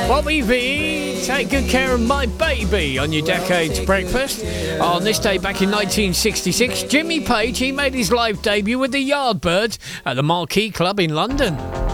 Bobby V, Take Good Care of My Baby on your Decades Breakfast. On this day back in 1966, Jimmy Page, he made his live debut with the Yardbirds at the Marquee Club in London.